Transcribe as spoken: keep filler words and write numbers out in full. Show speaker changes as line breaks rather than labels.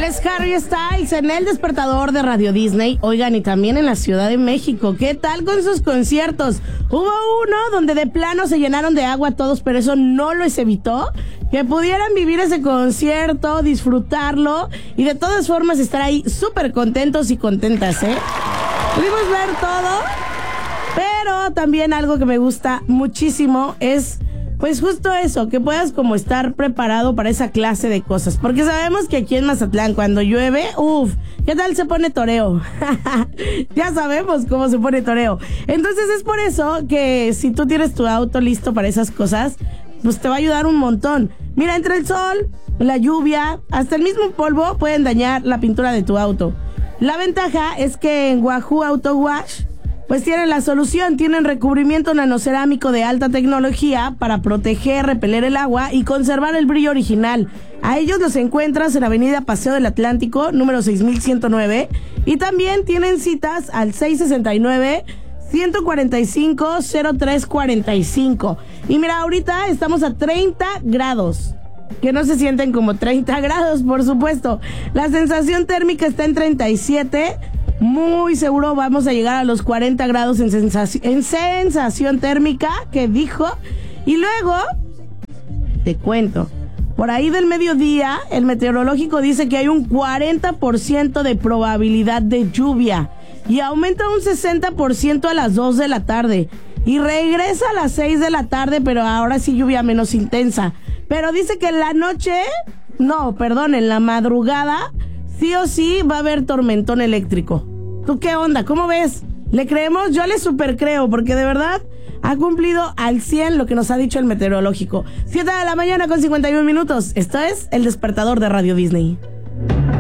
es Harry Styles en el despertador de Radio Disney. Oigan, y también en la Ciudad de México. ¿Qué tal con sus conciertos? Hubo uno donde de plano se llenaron de agua todos, pero eso no les evitó que pudieran vivir ese concierto, disfrutarlo y de todas formas estar ahí súper contentos y contentas, ¿eh? Pudimos ver todo, pero también algo que me gusta muchísimo es... pues justo eso, que puedas como estar preparado para esa clase de cosas. Porque sabemos que aquí en Mazatlán cuando llueve, uff, ¿qué tal se pone toreo? Ya sabemos cómo se pone toreo. Entonces es por eso que si tú tienes tu auto listo para esas cosas, pues te va a ayudar un montón. Mira, entre el sol, la lluvia, hasta el mismo polvo pueden dañar la pintura de tu auto. La ventaja es que en Wahoo Auto Wash pues tienen la solución, tienen recubrimiento nanocerámico de alta tecnología para proteger, repeler el agua y conservar el brillo original. A ellos los encuentras en Avenida Paseo del Atlántico, número seis mil ciento nueve, y también tienen citas al seis sesenta y nueve, ciento cuarenta y cinco, cero tres cuarenta y cinco. Y mira, ahorita estamos a treinta grados. Que no se sienten como treinta grados, por supuesto. La sensación térmica está en treinta y siete. Muy seguro vamos a llegar a los cuarenta grados en, sensaci- en sensación térmica, que dijo. Y luego, te cuento, por ahí del mediodía, el meteorológico dice que hay un cuarenta por ciento de probabilidad de lluvia. Y aumenta un sesenta por ciento a las dos de la tarde. Y regresa a las seis de la tarde, pero ahora sí lluvia menos intensa. Pero dice que en la noche, no, perdón, en la madrugada, sí o sí va a haber tormentón eléctrico. ¿Tú qué onda? ¿Cómo ves? ¿Le creemos? Yo le super creo, porque de verdad ha cumplido al cien lo que nos ha dicho el meteorológico. siete de la mañana con cincuenta y un minutos. Esto es El Despertador de Radio Disney.